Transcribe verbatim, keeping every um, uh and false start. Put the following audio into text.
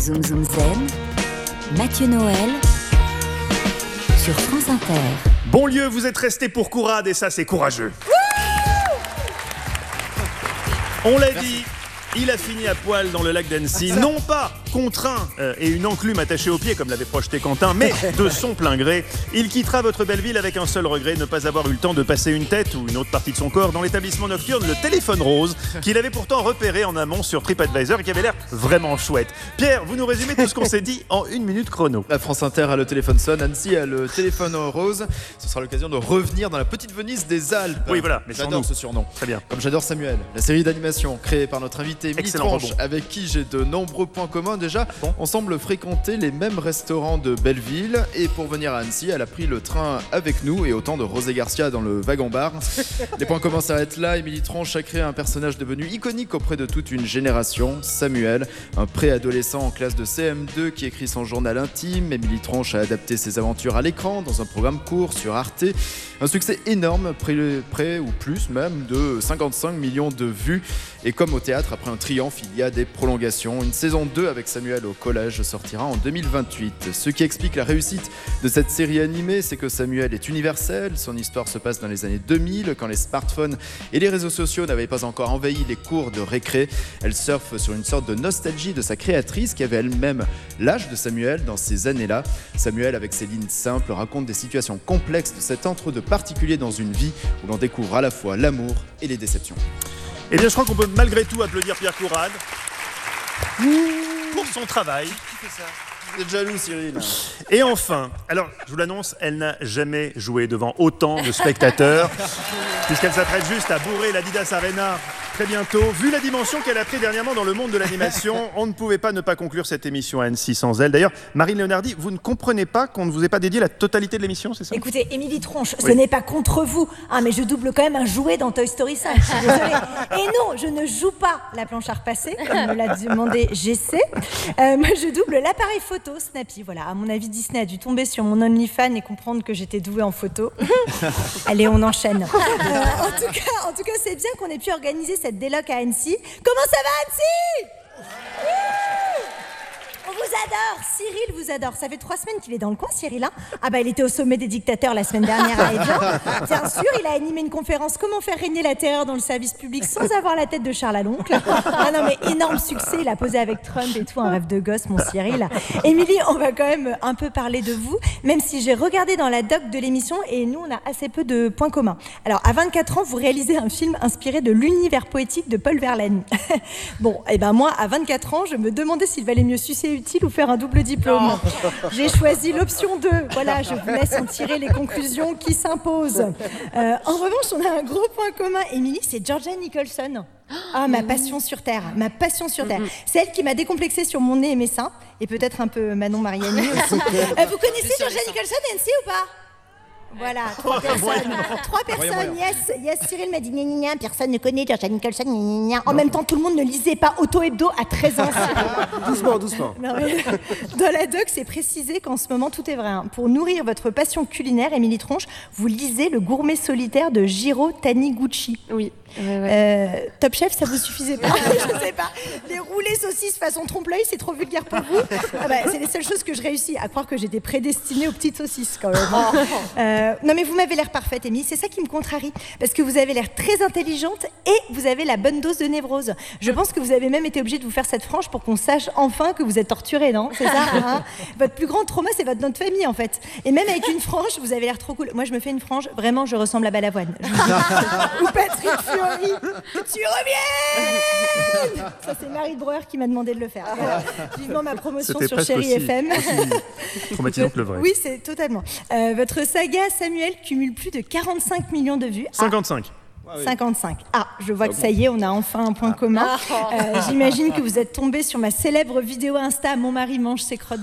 Zoom Zoom Zen, Mathieu Noël sur France Inter. Bonlieu, vous êtes restés pour Courade et ça c'est courageux. On l'a dit, il a fini à poil dans le lac d'Annecy, non pas contraint euh, et une enclume attachée aux pieds comme l'avait projeté Quentin, mais de son plein gré. Il quittera votre belle ville avec un seul regret, ne pas avoir eu le temps de passer une tête ou une autre partie de son corps dans l'établissement nocturne Le Téléphone Rose, qu'il avait pourtant repéré en amont sur TripAdvisor et qui avait l'air vraiment chouette. Pierre, vous nous résumez tout ce qu'on s'est dit en une minute chrono. La France Inter a le téléphone sonne, Annecy a le téléphone rose. Ce sera l'occasion de revenir dans la petite Venise des Alpes. Oui, voilà, mais j'adore ce surnom. Très bien. Comme j'adore Samuel, la série d'animation créée par notre invité Émilie Tronche, rebond. avec qui j'ai de nombreux points communs. Déjà, bon. on semble fréquenter les mêmes restaurants de Belleville. Et pour venir à Annecy, elle a pris le train avec nous et autant de Rosé Garcia dans le wagon-bar. Les points communs s'arrêtent là. Émilie Tronche a créé un personnage devenu iconique auprès de toute une génération, Samuel, un préadolescent en classe de C M deux qui écrit son journal intime. Émilie Tronche a adapté ses aventures à l'écran dans un programme court sur Arte. Un succès énorme, près, près ou plus même de cinquante-cinq millions de vues. Et comme au théâtre, après un triomphe, il y a des prolongations. Une saison deux avec Samuel au collège sortira en deux mille vingt-huit. Ce qui explique la réussite de cette série animée, c'est que Samuel est universel. Son histoire se passe dans les années deux mille, quand les smartphones et les réseaux sociaux n'avaient pas encore envahi les cours de récré. Elle surfe sur une sorte de nostalgie de sa créatrice qui avait elle-même l'âge de Samuel dans ces années-là. Samuel, avec ses lignes simples, raconte des situations complexes de cet entre-deux particulier dans une vie où l'on découvre à la fois l'amour et les déceptions. Eh bien, je crois qu'on peut malgré tout applaudir Pierre Courade pour son travail. Vous êtes jaloux, Cyril. Et enfin, alors je vous l'annonce, elle n'a jamais joué devant autant de spectateurs, puisqu'elle s'apprête juste à bourrer l'Adidas Arena très bientôt. Vu la dimension qu'elle a pris dernièrement dans le monde de l'animation, on ne pouvait pas ne pas conclure cette émission à Annecy sans elle. D'ailleurs, Marine Leonardi, vous ne comprenez pas qu'on ne vous ait pas dédié la totalité de l'émission, c'est ça ? Écoutez, Émilie Tronche, Oui. ce n'est pas contre vous, hein, mais je double quand même un jouet dans Toy Story cinq, je suis désolée. Et non, je ne joue pas la planche à repasser, comme me l'a demandé G C. Euh, moi, je double l'appareil photo Snappy. Voilà, à mon avis, Disney a dû tomber sur mon OnlyFans et comprendre que j'étais douée en photo. Allez, on enchaîne. Euh, en tout cas, en tout cas, c'est bien qu'on ait pu organiser cette déloc à Annecy. Comment ça va, Annecy ? On vous adore, Cyril vous adore. Ça fait trois semaines qu'il est dans le coin, Cyril. Hein ah bah il était au sommet des dictateurs la semaine dernière à Evian. Bien sûr, il a animé une conférence Comment faire régner la terreur dans le service public sans avoir la tête de Charles Aloncle. Ah non mais énorme succès, il a posé avec Trump et tout, un rêve de gosse, mon Cyril. Émilie, on va quand même un peu parler de vous, même si j'ai regardé dans la doc de l'émission et nous on a assez peu de points communs. Alors à vingt-quatre ans, vous réalisez un film inspiré de l'univers poétique de Paul Verlaine. Bon, et ben moi à vingt-quatre ans, je me demandais s'il valait mieux sucer utile ou faire un double diplôme. J'ai choisi l'option deux. Voilà, je vous laisse en tirer les conclusions qui s'imposent. Euh, en revanche, on a un gros point commun. Émilie, c'est Georgia Nicholson. Ah, ma passion sur Terre. Ma passion sur Terre. C'est elle qui m'a décomplexée sur mon nez et mes seins. Et peut-être un peu Manon Mariani aussi. Euh, vous connaissez Georgia Nicholson, Nancy, ou pas ? Voilà, trois personnes. Trois personnes, yes, yes. Cyril m'a dit gna gna gna, personne ne connaît Georgia Nicholson, gna gna gna. En même temps, tout le monde ne lisait pas Auto Hebdo à treize ans. Doucement, doucement. Non, mais, dans la doc, c'est précisé qu'en ce moment, tout est vrai. Hein. Pour nourrir votre passion culinaire, Émilie Tronche, vous lisez Le Gourmet solitaire de Jiro Taniguchi. Oui. Ouais, ouais. Euh, Top Chef, ça vous suffisait pas? Je sais pas. Les roulés saucisses façon trompe-l'œil, c'est trop vulgaire pour vous? Ah bah, c'est les seules choses que je réussis à croire que j'étais prédestinée aux petites saucisses quand même. Euh, non mais vous m'avez l'air parfaite, Émilie. C'est ça qui me contrarie parce que vous avez l'air très intelligente et vous avez la bonne dose de névrose. Je pense que vous avez même été obligée de vous faire cette frange pour qu'on sache enfin que vous êtes torturée, non? C'est ça, hein? Votre plus grand trauma, c'est votre nom de famille en fait. Et même avec une frange, vous avez l'air trop cool. Moi, je me fais une frange, vraiment, je ressemble à Balavoine. Ou Patrick Fiori. Tu reviens. Ça, c'est Marie Breuer qui m'a demandé de le faire. Voilà. Vivement ma promotion C'était sur Chérie F M. Traumatisant que le vrai. Oui, c'est totalement. Euh, votre saga Samuel cumule plus de quarante-cinq millions de vues. cinquante-cinq. Ah, cinquante-cinq. Ah, je vois que ça y est, on a enfin un point commun. Euh, J'imagine que vous êtes tombé sur ma célèbre vidéo Insta « Mon mari mange ses crottes